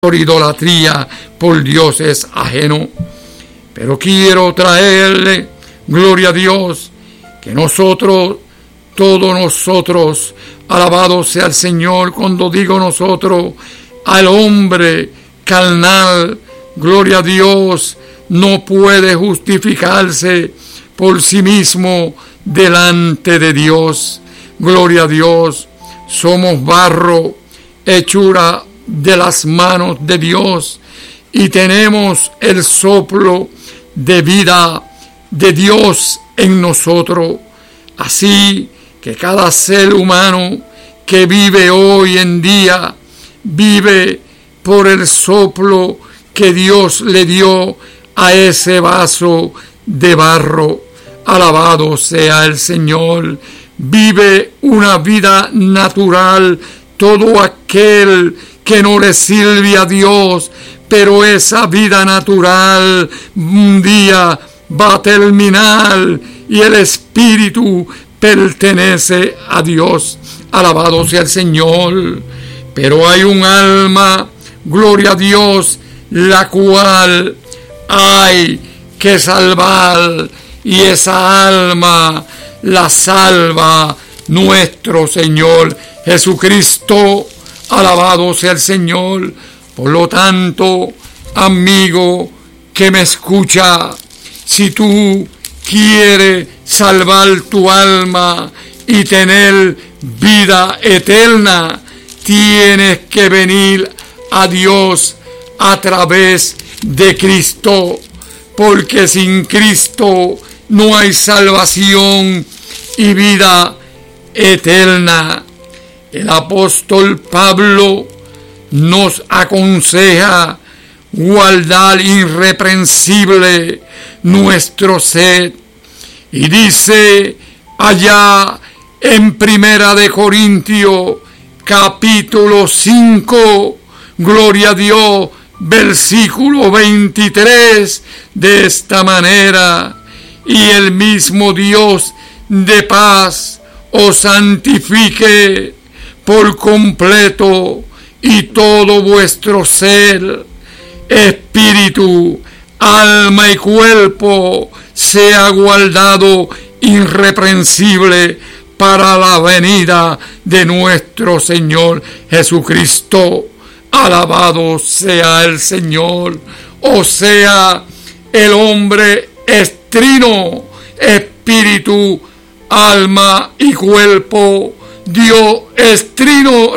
por idolatría, por dioses ajenos. Pero quiero traerle, gloria a Dios, que nosotros, todos nosotros, alabado sea el Señor, cuando digo nosotros, al hombre carnal, gloria a Dios, no puede justificarse por sí mismo delante de Dios. Gloria a Dios, somos barro, hechura de las manos de Dios, y tenemos el soplo de vida de Dios en nosotros. Así que cada ser humano que vive hoy en día, vive por el soplo que Dios le dio a ese vaso de barro. Alabado sea el Señor. Vive una vida natural todo aquel que no le sirve a Dios, pero esa vida natural un día va a terminar y el espíritu pertenece a Dios. Alabado sea el Señor. Pero hay un alma, gloria a Dios, la cual hay que salvar, y esa alma la salva nuestro Señor Jesucristo. Alabado sea el Señor. Por lo tanto, amigo que me escucha, si tú quieres salvar tu alma y tener vida eterna, tienes que venir a Dios a través de Cristo, porque sin Cristo no hay salvación y vida eterna. El apóstol Pablo nos aconseja guardar irreprensible nuestro ser, y dice allá en Primera de Corintios capítulo 5, gloria a Dios, versículo 23, de esta manera: y el mismo Dios de paz os santifique por completo, y todo vuestro ser, espíritu, alma y cuerpo sea guardado irreprensible para la venida de nuestro Señor Jesucristo. Alabado sea el Señor. O sea, el hombre es trino, espíritu, alma y cuerpo. Dios es trino,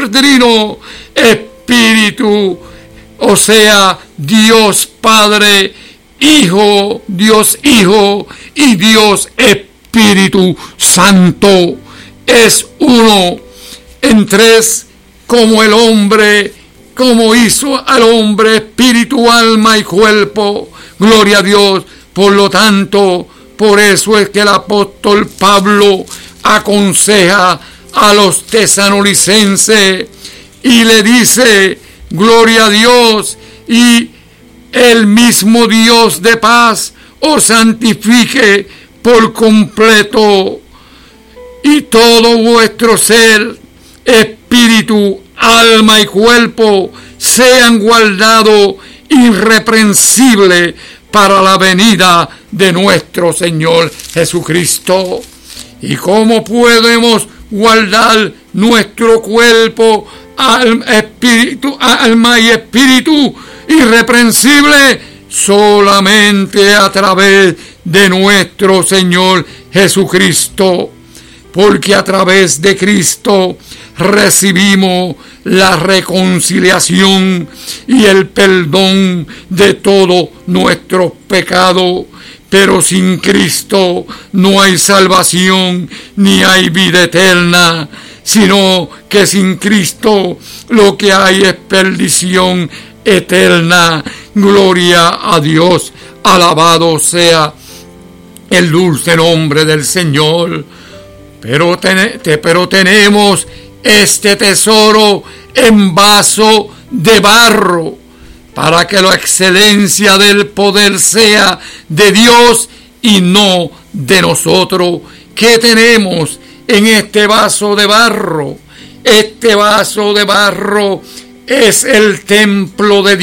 espíritu, o sea, Dios Padre, Dios Hijo y Dios Espíritu Santo. Es uno en tres, como el hombre, como hizo al hombre espíritu, alma y cuerpo. Gloria a Dios. Por lo tanto, por eso es que el apóstol Pablo aconseja a los tesalonicenses y le dice, gloria a Dios, y el mismo Dios de paz os santifique por completo, y todo vuestro ser, espíritu, alma y cuerpo sean guardados irreprensibles para la venida de nuestro Señor Jesucristo. ¿Y cómo podemos guardar nuestro cuerpo, alma y espíritu irreprensible? Solamente a través de nuestro Señor Jesucristo, porque a través de Cristo recibimos la reconciliación y el perdón de todos nuestros pecados. Pero sin Cristo no hay salvación ni hay vida eterna, sino que sin Cristo lo que hay es perdición eterna. Gloria a Dios, alabado sea el dulce nombre del Señor. Pero tenemos este tesoro en vaso de barro, para que la excelencia del poder sea de Dios y no de nosotros. ¿Qué tenemos en este vaso de barro? Este vaso de barro es el templo de